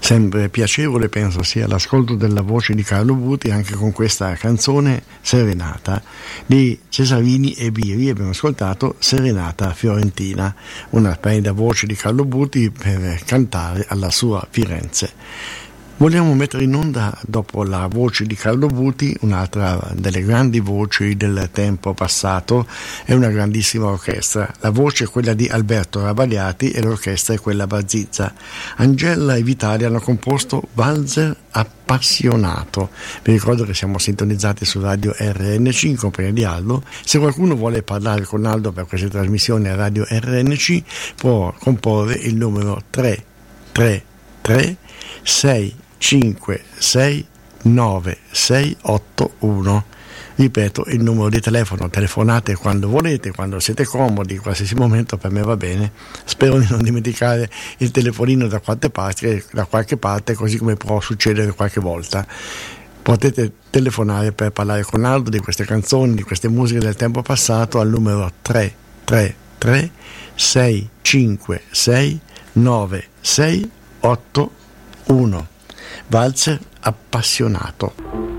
Sempre piacevole penso sia l'ascolto della voce di Carlo Buti anche con questa canzone Serenata di Cesarini e Biri. Abbiamo ascoltato Serenata Fiorentina, una splendida voce di Carlo Buti per cantare alla sua Firenze. Vogliamo mettere in onda, dopo la voce di Carlo Buti, un'altra delle grandi voci del tempo passato. È una grandissima orchestra. La voce è quella di Alberto Ravagliati e l'orchestra è quella Bazizza. Angela e Vitali hanno composto Valzer Appassionato. Vi ricordo che siamo sintonizzati su Radio RNC in compagnia di Aldo. Se qualcuno vuole parlare con Aldo per queste trasmissioni a Radio RNC può comporre il numero 333 656 9681. Ripeto il numero di telefono, telefonate quando volete, quando siete comodi, in qualsiasi momento per me va bene. Spero di non dimenticare il telefonino da qualche parte, così come può succedere qualche volta. Potete telefonare per parlare con Aldo di queste canzoni, di queste musiche del tempo passato al numero 333 656 9681. Valzer Appassionato.